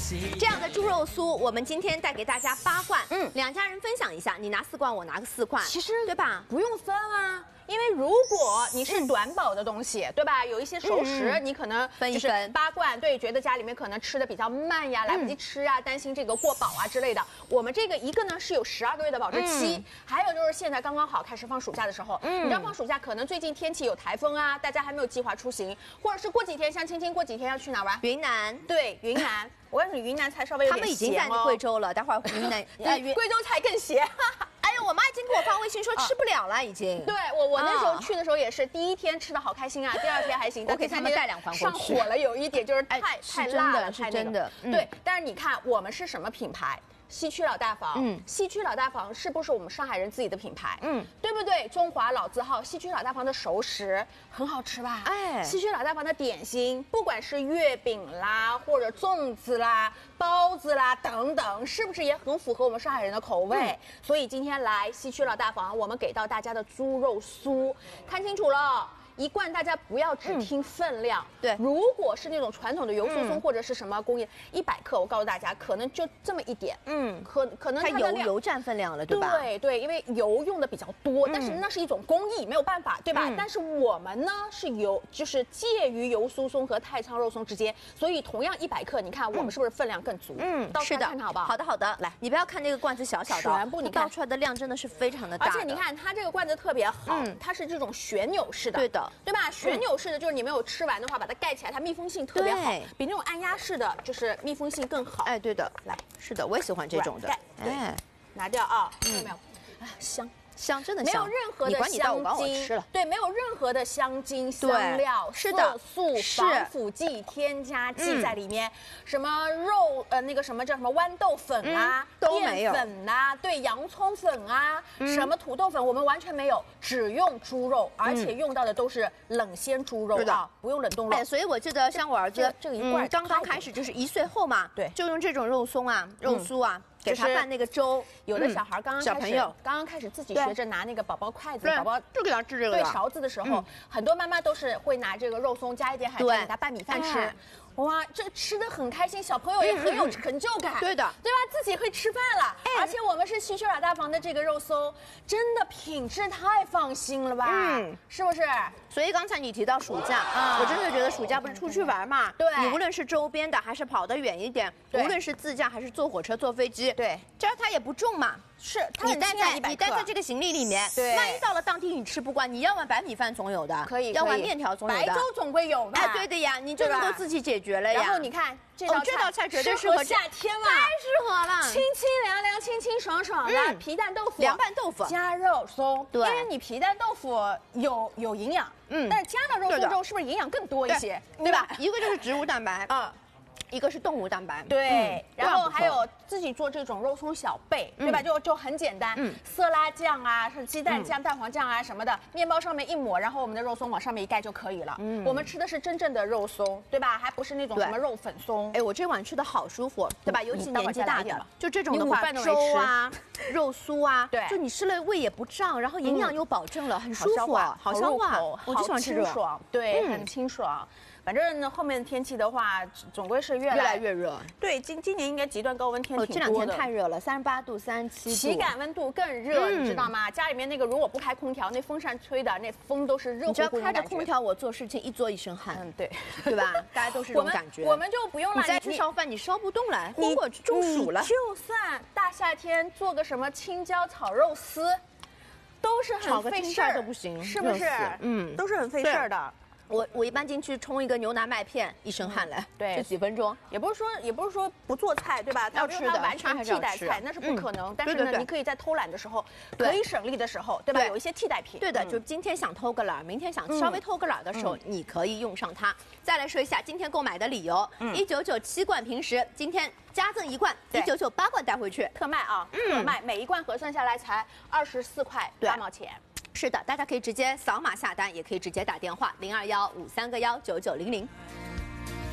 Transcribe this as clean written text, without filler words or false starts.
这样的猪肉酥，我们今天带给大家8罐，两家人分享一下，你拿4罐，我拿个4罐， 其实对吧？ 不用分啊。因为如果你是短保的东西，对吧？有一些熟食，你可能就是8罐，对，觉得家里面可能吃的比较慢呀，来不及吃啊，担心这个过饱啊之类的。我们这个一个呢是有12个月的保质期，还有就是现在刚刚好开始放暑假的时候，你知道放暑假可能最近天气有台风啊，大家还没有计划出行，或者是过几天像青青过几天要去哪玩？ 云南， 对，云南。我告诉你，云南菜稍微有点咸哦。 他们已经在贵州了，待会儿云南， 贵州菜更咸。 哎呦，我妈已经给我发微信说吃不了了，已经。 对我那时候去的时候也是，第1天吃的好开心啊，第2天还行， 我给他们带2罐过去。 上火了有一点，就是太辣了， 是真的。 对，但是你看我们是什么品牌？西区老大房，西区老大房是不是我们上海人自己的品牌？对不对？中华老字号，西区老大房的熟食很好吃吧？哎，西区老大房的点心，不管是月饼啦，或者粽子啦、包子啦等等，是不是也很符合我们上海人的口味？所以今天来西区老大房，我们给到大家的猪肉酥，看清楚了。1罐大家不要只听分量，对，如果是那种传统的油酥松或者是什么工业100克，我告诉大家可能就这么一点，可能它油占分量了，对吧？ 对，因为油用的比较多，但是那是一种工艺，没有办法，对吧？但是我们呢是就是介于油酥松和太仓肉松之间，所以同样100克，你看我们是不是分量更足？ 是的， 看看好不好？ 好的，来，你不要看那个罐子小小的， 全部你看倒出来的量真的是非常的大， 而且你看它这个罐子特别好，它是这种旋钮式的， 对的。 对吧？旋钮式的就是你没有吃完的话，把它盖起来，它密封性特别好，比那种按压式的就是密封性更好。 哎，对的，来，是的，我也喜欢这种的。 哎，拿掉啊，看到没有？啊，香， 真的香， 没有任何的香精，对，没有任何的香精、香料、色素、防腐剂、添加剂在里面。什么肉那个什么叫什么豌豆粉啊、淀粉啊，对，洋葱粉啊，什么土豆粉，我们完全没有，只用猪肉，而且用到的都是冷鲜猪肉啊，不用冷冻肉。 哎，所以我记得像我儿子这个1罐刚刚开始就是1岁后嘛，对，就用这种肉松啊、肉酥啊。给他拌那个粥， 有的小孩刚刚开始自己学着拿那个宝宝筷子，宝宝就给他吃这个。 对勺子的时候，很多妈妈都是会拿这个肉松加一点海苔给他拌米饭吃。哇，这吃的很开心，小朋友也很有成就感， 对的， 对吧？自己会吃饭了，而且我们是西区老大房的这个肉松，真的品质太放心了吧？是不是？ 所以刚才你提到暑假，我真的觉得暑假不是出去玩嘛？ 对， 你无论是周边的还是跑得远一点，无论是自驾还是坐火车、坐飞机，对，这样它也不重嘛。 是， 你带在这个行李里面， 对， 万一到了当地你吃不惯，你要碗白米饭总有的， 可以， 要碗面条总有的， 白粥总归有吧？ 哎，对的呀，你就能够自己解决了呀。 然后你看这道菜绝对适合夏天嘛， 太适合了， 清清凉凉、清清爽爽的皮蛋豆腐、 凉拌豆腐加肉松， 对， 因为你皮蛋豆腐有营养，但是加了肉松之后是不是营养更多一些，对吧？ 一个就是植物蛋白，一个是动物蛋白， 对，然后还有自己做这种肉松小贝，对吧？就很简单，色拉酱啊，是鸡蛋酱、蛋黄酱啊什么的，面包上面一抹，然后我们的肉松往上面一盖就可以了。我们吃的是真正的肉松，对吧？还不是那种什么肉粉松。 哎，我这碗吃的好舒服，对吧？尤其年纪大的，就这种的话，粥啊、肉酥啊，对，就你吃了胃也不胀，然后营养又保证了，很舒服啊，好消化，我就喜欢吃这种，对，很清爽。反正呢，后面天气的话，总归是越来越热。 对，今年应该极端高温天挺多的。 这2天太热了，38度、37度， 体感温度更热，你知道吗？家里面那个如果不开空调，那风扇吹的那风都是热乎乎的。 你知道开着空调，我做事情一做一身汗。 对， 对吧？大家都是这种感觉。 我们就不用了。 你再去烧饭，你烧不动了，火过去中暑了。 就算大夏天做个什么青椒炒肉丝，都是很费事儿， 都不行， 是不是？都是很费事儿的。 我一般进去冲一个牛腩麦片，一身汗来， 对， 就几分钟。 也不是说不做菜，对吧？ 要吃的， 完全替代菜那是不可能。但是呢，你可以在偷懒的时候，可以省力的时候，对吧？有一些替代品。 对的，就今天想偷个懒，明天想稍微偷个懒的时候，你可以用上它。再来说一下今天购买的理由：1997罐平时，今天加赠1罐，1998罐带回去， 特卖啊，特卖，每1罐核算下来才24块8毛钱。 是的，大家可以直接扫码下单，也可以直接打电话0215319900。